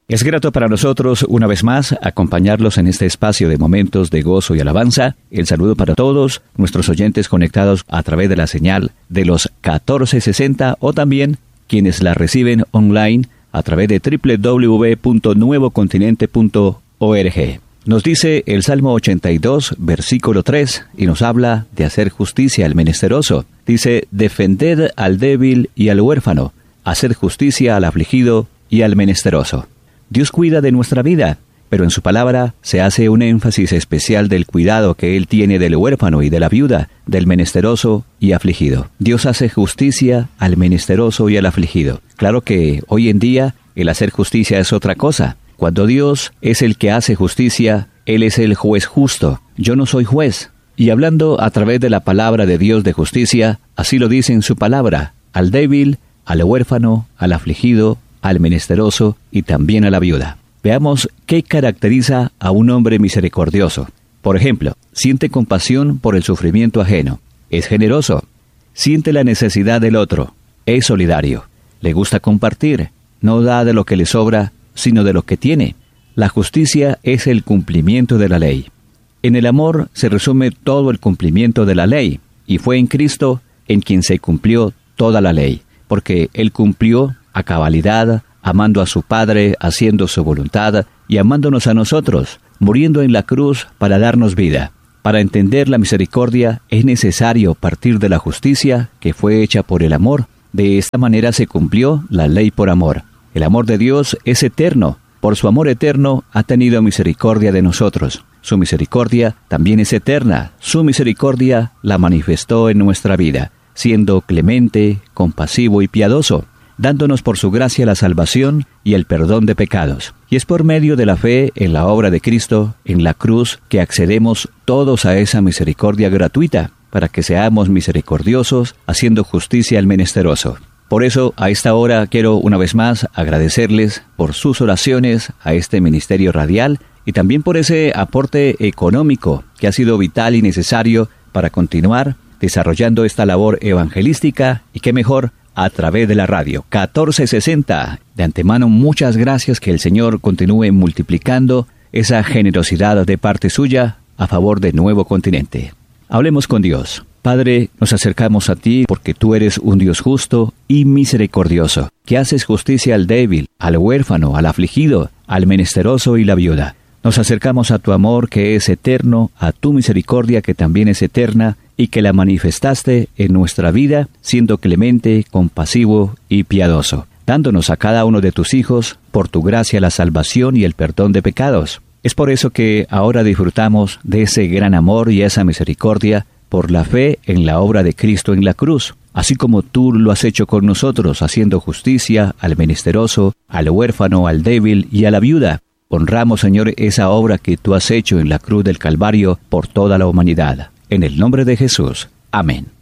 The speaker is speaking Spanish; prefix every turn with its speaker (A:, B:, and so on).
A: Es grato para nosotros, una vez más, acompañarlos en este espacio de momentos de gozo y alabanza. El saludo para todos nuestros oyentes conectados a través de la señal de los 1460 o también quienes la reciben online a través de www.nuevocontinente.org. Nos dice el Salmo 82, versículo 3, y nos habla de hacer justicia al menesteroso. Dice, defended al débil y al huérfano, hacer justicia al afligido y al menesteroso. Dios cuida de nuestra vida, pero en su palabra se hace un énfasis especial del cuidado que Él tiene del huérfano y de la viuda, del menesteroso y afligido. Dios hace justicia al menesteroso y al afligido. Claro que hoy en día el hacer justicia es otra cosa. Cuando Dios es el que hace justicia, Él es el juez justo. Yo no soy juez. Y hablando a través de la palabra de Dios de justicia, así lo dice en su palabra, al débil, al huérfano, al afligido, al menesteroso y también a la viuda. Veamos qué caracteriza a un hombre misericordioso. Por ejemplo, siente compasión por el sufrimiento ajeno, es generoso, siente la necesidad del otro, es solidario, le gusta compartir, no da de lo que le sobra, sino de lo que tiene. La justicia es el cumplimiento de la ley. En el amor se resume todo el cumplimiento de la ley, y fue en Cristo en quien se cumplió toda la ley, porque Él cumplió a cabalidad, amando a su Padre, haciendo su voluntad y amándonos a nosotros, muriendo en la cruz para darnos vida. Para entender la misericordia es necesario partir de la justicia que fue hecha por el amor. De esta manera se cumplió la ley por amor. El amor de Dios es eterno. Por su amor eterno ha tenido misericordia de nosotros. Su misericordia también es eterna. Su misericordia la manifestó en nuestra vida, siendo clemente, compasivo y piadoso, dándonos por su gracia la salvación y el perdón de pecados. Y es por medio de la fe en la obra de Cristo, en la cruz, que accedemos todos a esa misericordia gratuita, para que seamos misericordiosos, haciendo justicia al menesteroso. Por eso, a esta hora quiero una vez más agradecerles por sus oraciones a este ministerio radial y también por ese aporte económico que ha sido vital y necesario para continuar desarrollando esta labor evangelística y qué mejor a través de la radio 1460. De antemano, muchas gracias, que el Señor continúe multiplicando esa generosidad de parte suya a favor de Nuevo Continente. Hablemos con Dios. Padre, nos acercamos a ti porque tú eres un Dios justo y misericordioso, que haces justicia al débil, al huérfano, al afligido, al menesteroso y la viuda. Nos acercamos a tu amor que es eterno, a tu misericordia que también es eterna, y que la manifestaste en nuestra vida, siendo clemente, compasivo y piadoso, dándonos a cada uno de tus hijos, por tu gracia, la salvación y el perdón de pecados. Es por eso que ahora disfrutamos de ese gran amor y esa misericordia, por la fe en la obra de Cristo en la cruz, así como tú lo has hecho con nosotros, haciendo justicia al menesteroso, al huérfano, al débil y a la viuda. Honramos, Señor, esa obra que tú has hecho en la cruz del Calvario por toda la humanidad. En el nombre de Jesús. Amén.